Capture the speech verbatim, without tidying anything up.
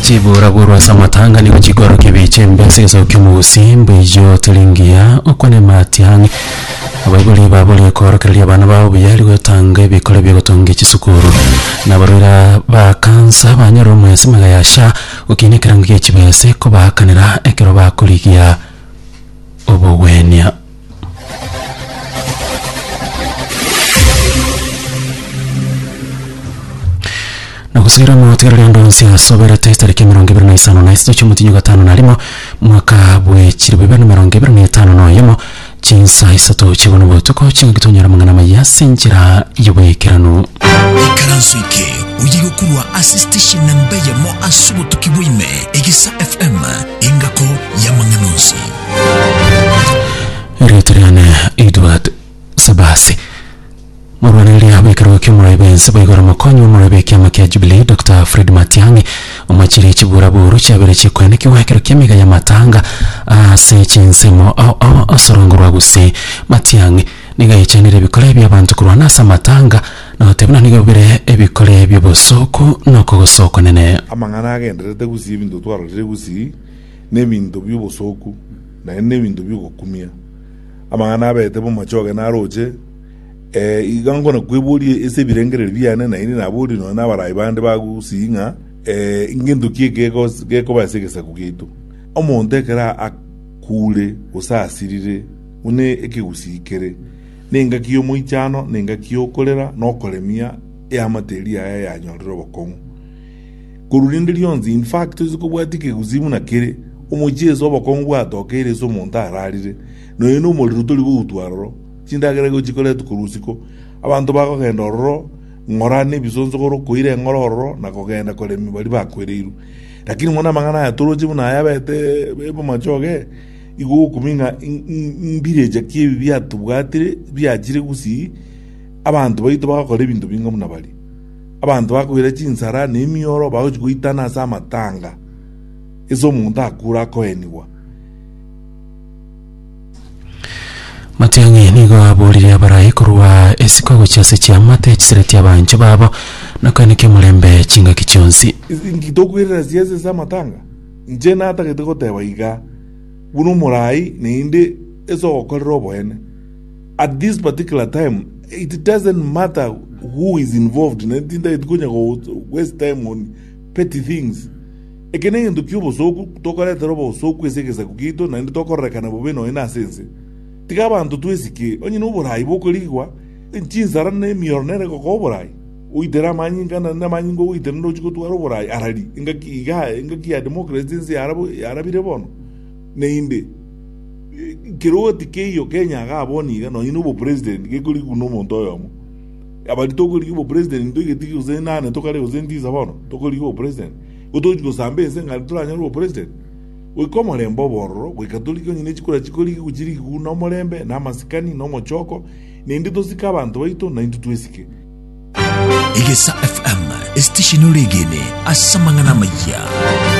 chibura burwa samatanga ni kuchigoro kibiche mbese so kimusi mbijo tulingia okone matiangi abagoli babole korokeria abana babo byali gutanga bikole byo gutunga kisukuru nabarira ba kansa banyaro mwese magayasha ukinikira ngiye kibese ko bakanira ekero bakurikia obogwenya nakusira mu tigara ndonsi asobera testa rike mirongo ibiri na isano na isito cy'umutinyo gatanu na rimwe mwaka bwe kiri bibiri na mirongo ibiri na itanu no yemo cinsa isato kibono botuko kingitonyera mangana mayasingira yobekirano ikaransuike ugiye kurwa assistation nambaye mo asubo tukibwime Egisa F M ingako yamanganusi Retriane Edward Sabasi Murwaneli abekero kimura bense bayigora makonyo murabe kyama kya Jubilee Doctor Fred Matiangi umachiri kibura buru cyabere kikwene kiwekero kyamiga ya matanga ase chinsemo au au asorongorwa guse Matiangi niga yichenire bikore by'abantu kurwana sa matanga na tebuna niga bire ebikore by'obosoko noko gosoko nene amangana agenderete gusi ibintu twarire gusi nebintu by'obosoko na nebintu by'okumia amangana abete bo machoge na roje eh igango na kwiburi ese birengerere byane na ini naburi no nabarayi bande bagusinga eh ingindu kigego geko basigesa kugitu omonte kera akule usasirire une ekigusikere nenga kiyo muichano nenga kiyo kolera no kolemia ya materia ya yanyorero bokongo kururinde lyonzi in fact zikubwatike kuzimu na kere umujezo bokongo bwatokere so monta ararire no yeno muliro tuli gutwaro chindagere go chikole tukurusiko abantu bakogenda ororo ngorane bisonzo goro koire ngororo na kogenda kolemi bali bakweriru lakini mwana mangana ya toroji muna yabete bebo machoge igo kuminga mbireje kibi byatubwatire byagire gusi abantu bayito bakora ibintu binga munabali abantu bakwira chinsara nemiyoro bakuitana za matanga izo muntu akura koeniwa Matiangi nigo aboliri abarayi kurwa esiko cyase cyamate kisireti abancu babo nakanike mulembe kinga kicyonzi ngitokwira ziyeze za matanga nje nata keteko tebaiga buno murai ninde ezo okorro boene at this particular time it doesn't matter who is involved in it it gonya go waste time on petty things ekene ndo kyubo soku tokore terobo soku esekeza kugito na ndo tokorekana bobeno ina sense tigabantu twesike onye n'uburayi bokorigwa incinzara ne miornere ko koburai uitera manyinga na manyingo uitera ndo chiko twaro burai arari ingaki iga ingaki ya democracy nzi arabo arabire bono ne inde kiro tikeyo Kenya ga boni ga no inubo president gekuri kuno monto yomo abali tokuri bo president ndo getiki uzena ne tokare uzendiza bono tokuri bo president utojo sambe senga turanya bo president we como lembo borro we katoliko nyine chikura chikori kuchiri kuno molembe na masikani no mochoko nindi tosika abantu baito na intu twesike Egisa F M station regene asamangana maya